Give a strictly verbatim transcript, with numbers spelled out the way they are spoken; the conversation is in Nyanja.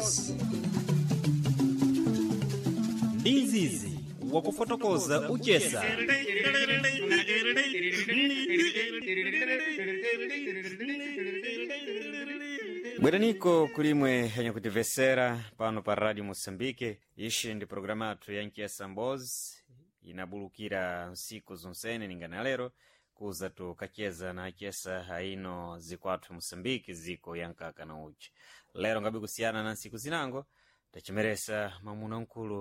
Mbozi Ndizizi wakufotokoza uchesa Bweraniko kulimwe henye kutivesera pano pa Radio Moçambique. Ishi ndi programatu ya Nkiesa Mbozi inabulukira nsiku zonsene ningana lero kuza tukacheza na Kiesa haino zikwatu Moçambique ziko yankaka na uchi. Lero ngabi kusiana na nsiku zinango tachimeresa mamuna nkulu